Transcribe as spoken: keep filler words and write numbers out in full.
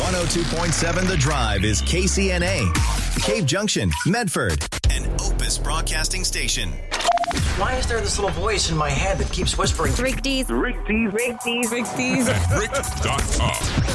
one oh two point seven The Drive is K C N A, Cave Junction, Medford, and Opus Broadcasting Station. Why is there this little voice in my head that keeps whispering, Rick D's, Rick D's, Rick D's, Rick D's, at rick dot com.